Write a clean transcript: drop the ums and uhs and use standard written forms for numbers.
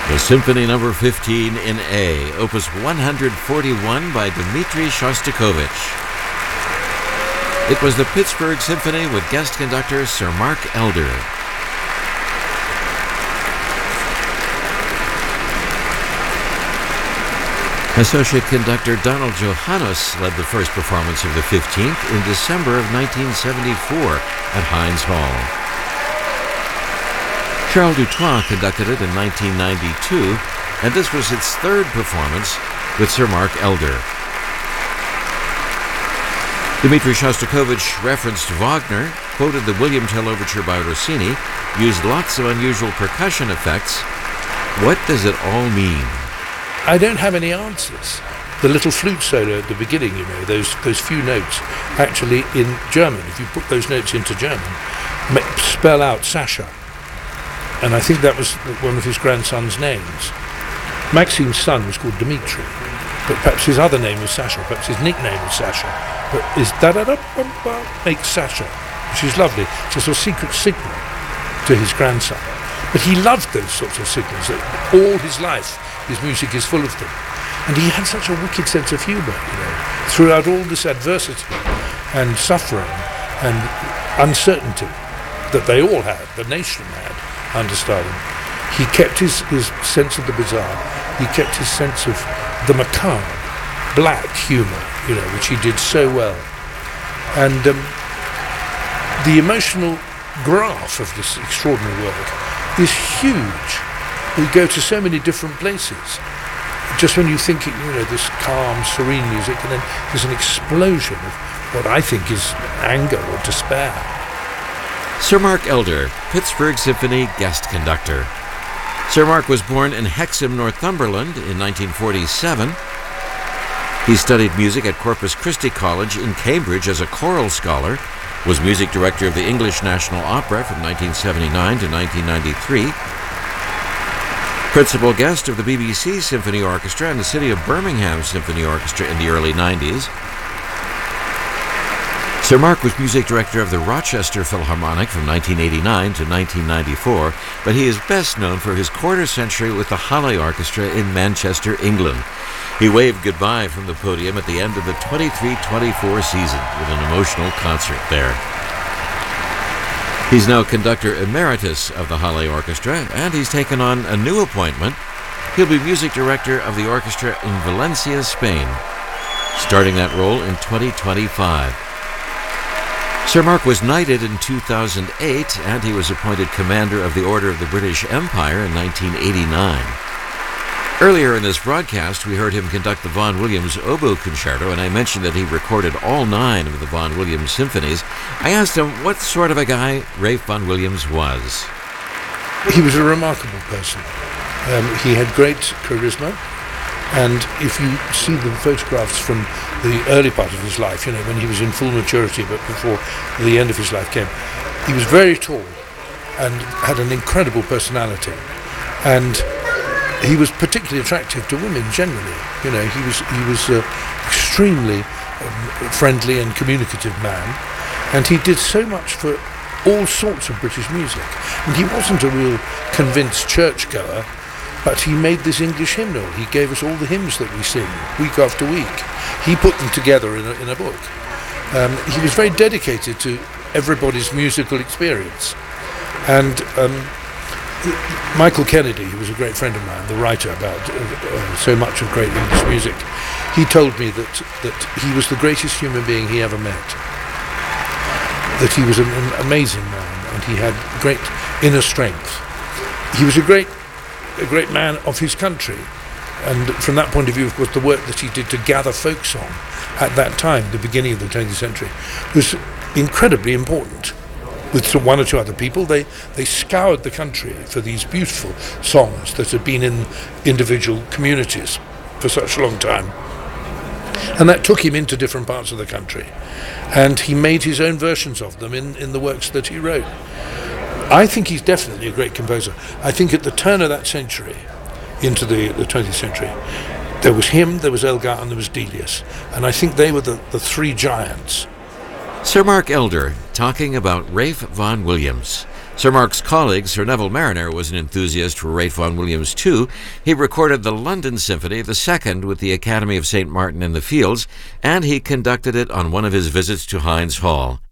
The Symphony Number 15 in A, Opus 141 by Dmitri Shostakovich. It was the Pittsburgh Symphony with guest conductor Sir Mark Elder. Associate conductor Donald Johannes led the first performance of the 15th in December of 1974 at Heinz Hall. Charles Dutoit conducted it in 1992, and this was its third performance with Sir Mark Elder. Dmitri Shostakovich referenced Wagner, quoted the William Tell Overture by Rossini, used lots of unusual percussion effects. What does it all mean? I don't have any answers. The little flute solo at the beginning, those few notes, actually in German, if you put those notes into German, spell out Sasha. And I think that was one of his grandson's names. Maxime's son was called Dmitri, but perhaps his other name was Sasha, perhaps his nickname was Sasha. But his da-da-da-bum-bum makes Sasha, which is lovely. It's a sort of secret signal to his grandson. But he loved those sorts of signals. All his life, his music is full of them. And he had such a wicked sense of humour, throughout all this adversity and suffering and uncertainty that they all had, the nation had, under Stalin. He kept his sense of the bizarre. He kept his sense of the macabre, black humour, which he did so well. And the emotional graph of this extraordinary work is huge. We go to so many different places. Just when you think, this calm, serene music, and then there's an explosion of what I think is anger or despair. Sir Mark Elder, Pittsburgh Symphony guest conductor. Sir Mark was born in Hexham, Northumberland in 1947. He studied music at Corpus Christi College in Cambridge as a choral scholar, was music director of the English National Opera from 1979 to 1993, principal guest of the BBC Symphony Orchestra and the City of Birmingham Symphony Orchestra in the early 90s. Sir Mark was music director of the Rochester Philharmonic from 1989 to 1994, but he is best known for his quarter century with the Halle Orchestra in Manchester, England. He waved goodbye from the podium at the end of the 23-24 season with an emotional concert there. He's now conductor emeritus of the Halle Orchestra, and he's taken on a new appointment. He'll be music director of the orchestra in Valencia, Spain, starting that role in 2025. Sir Mark was knighted in 2008, and he was appointed Commander of the Order of the British Empire in 1989. Earlier in this broadcast, we heard him conduct the Vaughan Williams Oboe Concerto, and I mentioned that he recorded all 9 of the Vaughan Williams symphonies. I asked him what sort of a guy Ralph Vaughan Williams was. He was a remarkable person. He had great charisma, and if you see the photographs from the early part of his life, when he was in full maturity, but before the end of his life came, he was very tall and had an incredible personality. And he was particularly attractive to women generally. He was extremely friendly and communicative man, and he did so much for all sorts of British music. And he wasn't a real convinced churchgoer, but he made this English hymnal. He gave us all the hymns that we sing week after week. He put them together in a book. He was very dedicated to everybody's musical experience. And Michael Kennedy, who was a great friend of mine, the writer about so much of great English music, he told me that he was the greatest human being he ever met. That he was an amazing man, and he had great inner strength. He was a great man of his country, and from that point of view, of course, the work that he did to gather folk song at that time, the beginning of the 20th century, was incredibly important. With one or two other people, they scoured the country for these beautiful songs that had been in individual communities for such a long time. And that took him into different parts of the country. And he made his own versions of them in the works that he wrote. I think he's definitely a great composer. I think at the turn of that century, into the 20th century, there was him, there was Elgar, and there was Delius. And I think they were the 3 giants. Sir Mark Elder talking about Ralph Vaughan Williams. Sir Mark's colleague, Sir Neville Marriner, was an enthusiast for Ralph Vaughan Williams too. He recorded the London Symphony, the second, with the Academy of St. Martin in the Fields, and he conducted it on one of his visits to Hinds Hall.